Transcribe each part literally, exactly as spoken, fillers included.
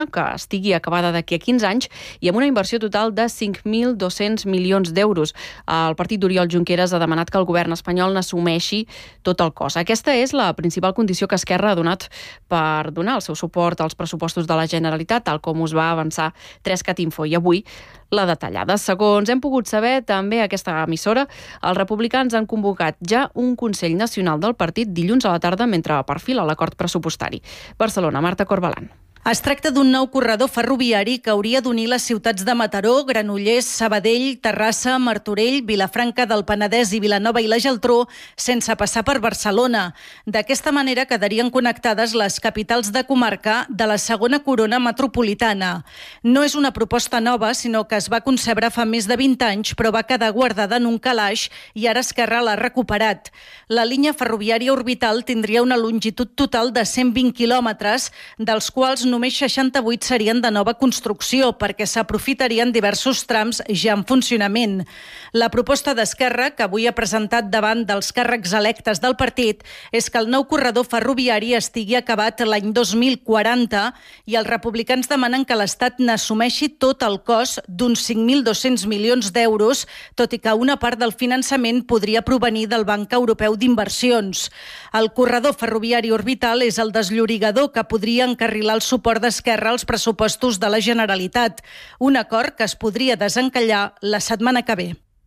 que estigui acabada d'aquí a quinze anys i amb una inversió total de cinc mil dos-cents milions d'euros. El partit d'Oriol Junqueras ha demanat que el govern espanyol n'assumeixi tot el cost. Aquesta és la principal condició que Esquerra ha donat per donar el seu suport als pressupostos de la Generalitat, tal com us va avançar Trescat Info. I avui la detallada. Segons hem pogut saber també a aquesta emissora, els republicans han convocat ja un Consell Nacional del partit dilluns a la tarda mentre perfila l'acord pressupostari. Barcelona, Marta Corbalan. Es tracta d'un nou corredor ferroviari que hauria d'unir les ciutats de Mataró, Granollers, Sabadell, Terrassa, Martorell, Vilafranca del Penedès i Vilanova i la Geltrú, sense passar per Barcelona. D'aquesta manera quedarien connectades les capitals de comarca de la segona corona metropolitana. No és una proposta nova, sinó que es va concebre fa més de vint anys, però va quedar guardada en un calaix i ara Esquerra l'ha recuperat. La línia ferroviària orbital tindria una longitud total de cent vint quilòmetres, dels quals només seixanta-vuit serien de nova construcció perquè s'aprofitarien diversos trams ja en funcionament. La proposta d'Esquerra, que avui ha presentat davant dels càrrecs electes del partit, és que el nou corredor ferroviari estigui acabat l'any dos mil quaranta i els republicans demanen que l'Estat n'assumeixi tot el cost d'uns cinc mil dos-cents milions d'euros, tot i que una part del finançament podria provenir del Banc Europeu d'Inversions. El corredor ferroviari orbital és el desllorigador que podria encarrilar el suport d'Esquerra als pressupostos de la Generalitat, un acord que es podria desencallar la setmana que ve.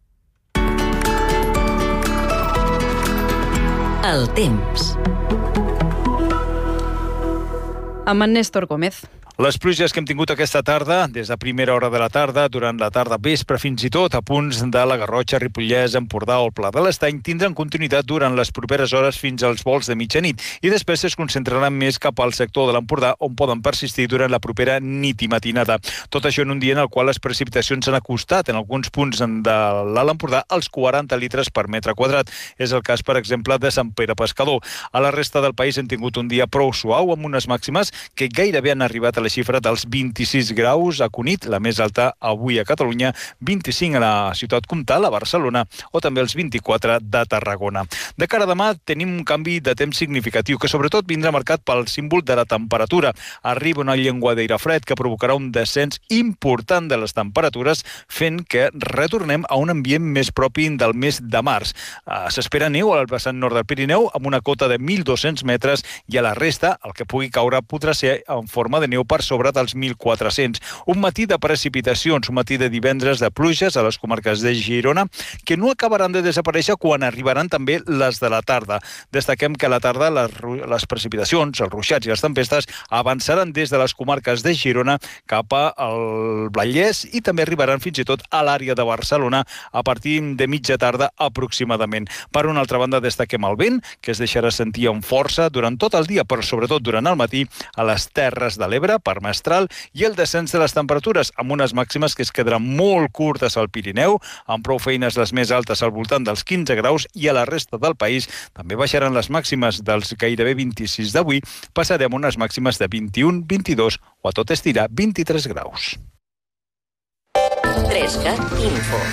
El temps. Amb en Néstor Gómez. Les pluges que hem tingut aquesta tarda, des de primera hora de la tarda, durant la tarda vespre fins i tot, a punts de la Garrotxa, Ripollès, Empordà o el Pla de l'Estany, tindran continuïtat durant les properes hores fins als volts de mitjanit i després es concentraran més cap al sector de l'Empordà, on poden persistir durant la propera nit i matinada. Tot això en un dia en el qual les precipitacions s'han acostat en alguns punts de l'Alt Empordà als quaranta litres per metre quadrat. És el cas, per exemple, de Sant Pere Pescador. A la resta del país hem tingut un dia prou suau, amb unes màximes que gairebé han arribat a la xifra dels vint-i-sis graus a Cunit, la més alta avui a Catalunya, vint-i-cinc a la ciutat comtal, a Barcelona, o també els vint-i-quatre de Tarragona. De cara a demà tenim un canvi de temps significatiu, que sobretot vindrà marcat pel símbol de la temperatura. Arriba una llengua d'aire fred que provocarà un descens important de les temperatures, fent que retornem a un ambient més propi del mes de març. S'espera neu al vessant nord del Pirineu, amb una cota de mil dos-cents metres, i a la resta, el que pugui caure podrà ser en forma de neu per sobre dels mil quatre-cents. Un matí de precipitacions, un matí de divendres de pluges a les comarques de Girona, que no acabaran de desaparèixer quan arribaran també les de la tarda. Destaquem que a la tarda les, les precipitacions, els ruixats i les tempestes avançaran des de les comarques de Girona cap al Vallès i també arribaran fins i tot a l'àrea de Barcelona a partir de mitja tarda aproximadament. Per una altra banda, destaquem el vent, que es deixarà sentir amb força durant tot el dia, però sobretot durant el matí a les Terres de l'Ebre, per Mestral, i el descens de les temperatures, amb unes màximes que es quedaran molt curtes al Pirineu, amb prou feines les més altes al voltant dels quinze graus, i a la resta del país també baixaran les màximes dels gairebé vint-i-sis d'avui, passarem unes màximes de vint-i-un, vint-i-dos o a tot estirar vint-i-tres graus. Trescat Info.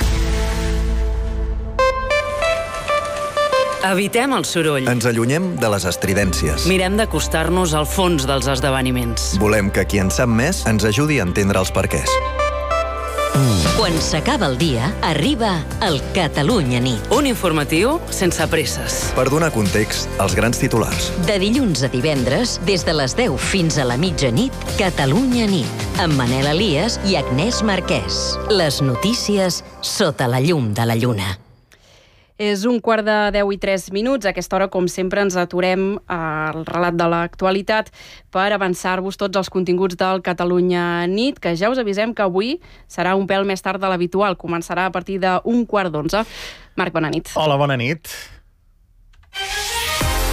Evitem el soroll. Ens allunyem de les estridències. Mirem d'acostar-nos al fons dels esdeveniments. Volem que qui en sap més ens ajudi a entendre els perquès. Quan s'acaba el dia, arriba el Catalunya Nit. Un informatiu sense presses. Per donar context als grans titulars. De dilluns a divendres, des de les deu fins a la mitjanit, Catalunya Nit, amb Manel Elias i Agnès Marquès. Les notícies sota la llum de la lluna. És un quart de deu i tres minuts. A aquesta hora, com sempre, ens aturem al relat de l'actualitat per avançar-vos tots els continguts del Catalunya Nit, que ja us avisem que avui serà un pèl més tard de l'habitual. Començarà a partir d'un quart d'onze. Marc, bona nit. Hola, bona nit.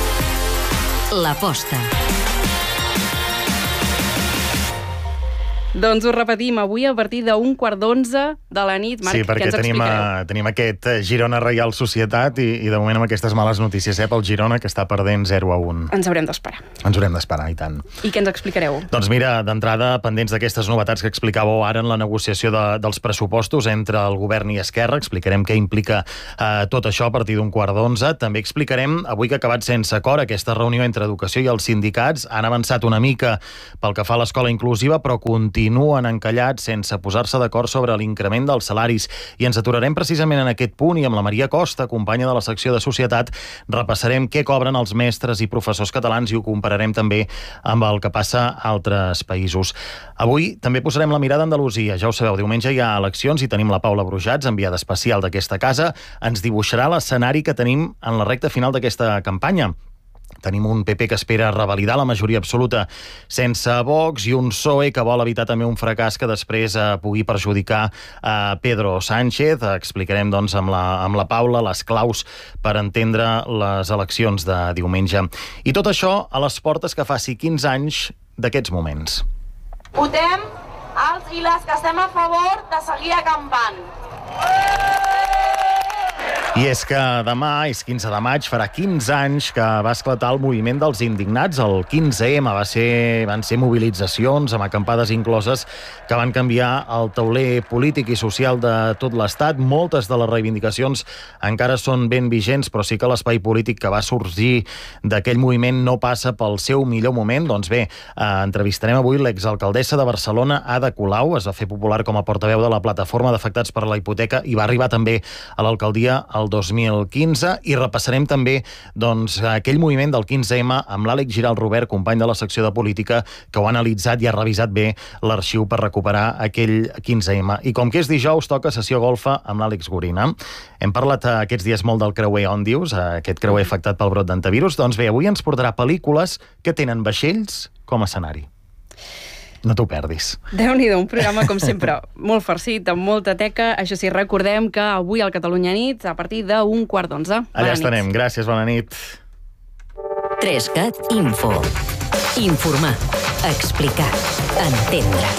L'aposta. Doncs ho repetim, avui a partir d'un quart d'onze de la nit. Marc, sí, perquè què ens tenim, explicareu? tenim aquest Girona Reial Societat i, i de moment amb aquestes males notícies, eh, pel Girona, que està perdent zero a un. Ens haurem d'esperar. Ens haurem d'esperar, i tant. I què ens explicareu? Doncs mira, d'entrada, pendents d'aquestes novetats que explicàveu ara en la negociació de, dels pressupostos entre el govern i Esquerra, explicarem què implica eh, tot això a partir d'un quart d'onze. També explicarem, avui que ha acabat sense acord aquesta reunió entre Educació i els sindicats, han avançat una mica pel que fa a l'escola inclusiva, però continuen encallats sense posar-se d'acord sobre l'increment dels salaris. I ens aturarem precisament en aquest punt i amb la Maria Costa, companya de la secció de Societat, repassarem què cobren els mestres i professors catalans i ho compararem també amb el que passa a altres països. Avui també posarem la mirada a Andalusia. Ja ho sabeu, diumenge hi ha eleccions i tenim la Paula Brujats, enviada especial d'aquesta casa. Ens dibuixarà l'escenari que tenim en la recta final d'aquesta campanya. Tenim un P P que espera revalidar la majoria absoluta sense Vox i un P S O E que vol evitar també un fracàs que després eh, pugui perjudicar eh, Pedro Sánchez. Explicarem doncs amb la, amb la Paula les claus per entendre les eleccions de diumenge. I tot això a les portes que faci quinze anys d'aquests moments. Votem els i les que estem a favor de seguir acampant. I és que demà, és quinze de maig, farà quinze anys que va esclatar el moviment dels indignats. El quinze ema va ser, van ser mobilitzacions amb acampades incloses que van canviar el tauler polític i social de tot l'Estat. Moltes de les reivindicacions encara són ben vigents, però sí que l'espai polític que va sorgir d'aquell moviment no passa pel seu millor moment. Doncs bé, eh, entrevistarem avui l'exalcaldessa de Barcelona, Ada Colau. Es va fer popular com a portaveu de la plataforma d'afectats per la hipoteca i va arribar també a l'alcaldia el dos mil quinze, i repassarem també doncs, aquell moviment del quinze ema amb l'Àlex Giral Robert, company de la secció de política, que ho ha analitzat i ha revisat bé l'arxiu per recuperar aquell quinze ema. I com que és dijous, toca sessió golfa amb l'Àlex Gorina. Hem parlat aquests dies molt del creuer Òndius, aquest creuer afectat pel brot d'antivirus. Doncs bé, avui ens portarà pel·lícules que tenen vaixells com a escenari. No t'ho perdis. Déu-n'hi-do, un programa, com sempre, molt farcit, amb molta teca. Això sí, recordem que avui al Catalunya Nit, a partir d'un quart d'onze. Allà estarem. Gràcies, bona nit. Trescat Info. Informar, explicar, entendre.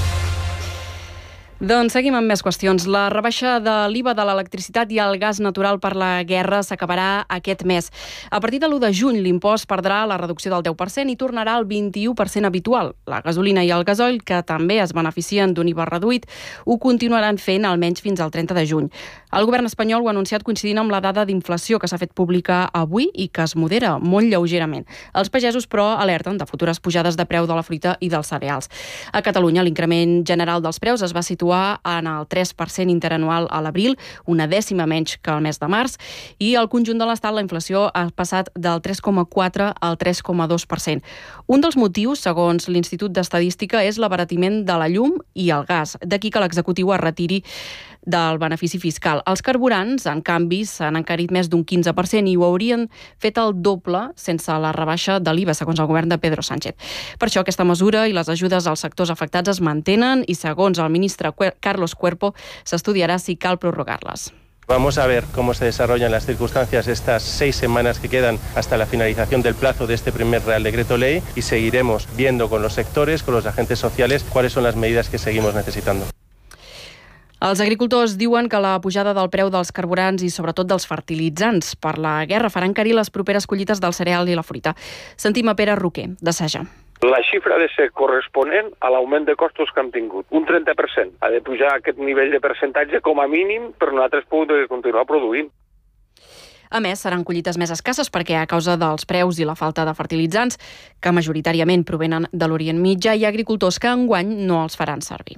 Doncs seguim amb més qüestions. La rebaixa de l'I V A de l'electricitat i el gas natural per la guerra s'acabarà aquest mes. A partir de l'u de juny, l'impost perdrà la reducció del deu per cent i tornarà al vint-i-u per cent habitual. La gasolina i el gasoil, que també es beneficien d'un I V A reduït, ho continuaran fent almenys fins al trenta de juny. El govern espanyol ho ha anunciat coincidint amb la dada d'inflació que s'ha fet pública avui i que es modera molt lleugerament. Els pagesos, però, alerten de futures pujades de preu de la fruita i dels cereals. A Catalunya, l'increment general dels preus es va situar en el tres per cent interanual a l'abril, una dècima menys que el mes de març, i al conjunt de l'Estat la inflació ha passat del tres coma quatre al tres coma dos per cent. Un dels motius, segons l'Institut d'Estadística, és l'abaratiment de la llum i el gas. D'aquí que l'executiu es retiri del benefici fiscal. Els carburants, en canvi, s'han encarit més d'un quinze per cent i ho haurien fet el doble sense la rebaixa de l'I V A, segons el govern de Pedro Sánchez. Per això aquesta mesura i les ajudes als sectors afectats es mantenen i, segons el ministre Carlos Cuerpo, s'estudiarà si cal prorrogar-les. Vamos a ver cómo se desarrollan las circunstancias estas seis semanas que quedan hasta la finalización del plazo de este primer Real Decreto Ley y seguiremos viendo con los sectores, con los agentes sociales, cuáles son las medidas que seguimos necesitando. Els agricultors diuen que la pujada del preu dels carburants i sobretot dels fertilitzants per la guerra farà encarir les properes collites del cereal i la fruita. Sentim a Pere Roquer, de Saja. La xifra ha de ser corresponent a l'augment de costos que hem tingut. Un trenta per cent. Ha de pujar aquest nivell de percentatge com a mínim per nosaltres poder continuar produint. A més, seran collites més escasses perquè a causa dels preus i la falta de fertilitzants, que majoritàriament provenen de l'Orient Mitjà, hi ha agricultors que enguany no els faran servir.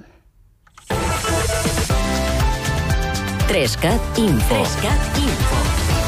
Trescat Info. Trescat Info.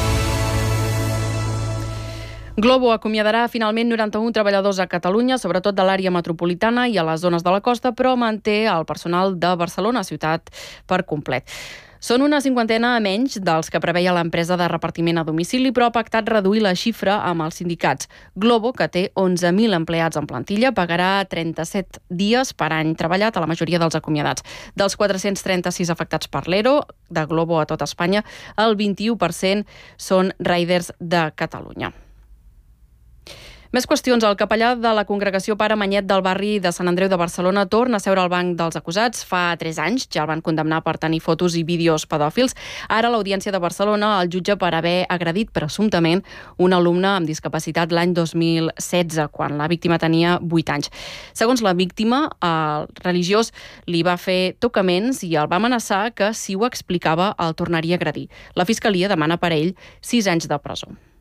Globo acomiadarà finalment noranta-un treballadors a Catalunya, sobretot de l'àrea metropolitana i a les zones de la costa, però manté el personal de Barcelona, ciutat per complet. Són una cinquantena a menys dels que preveia l'empresa de repartiment a domicili, però ha pactat reduir la xifra amb els sindicats. Globo, que té onze mil empleats en plantilla, pagarà trenta-set dies per any treballat a la majoria dels acomiadats. Dels quatre-cents trenta-sis afectats per l'E R O de Globo a tot Espanya, el vint-i-u per cent són riders de Catalunya. Més qüestions. El capellà de la congregació Pare Manyet del barri de Sant Andreu de Barcelona torna a seure al banc dels acusats. Fa tres anys ja el van condemnar per tenir fotos i vídeos pedòfils. Ara l'Audiència de Barcelona el jutja per haver agredit presumptament un alumne amb discapacitat l'any dos mil setze, quan la víctima tenia vuit anys. Segons la víctima, el religiós li va fer tocaments i el va amenaçar que si ho explicava el tornaria a agredir. La Fiscalia demana per ell sis anys de presó.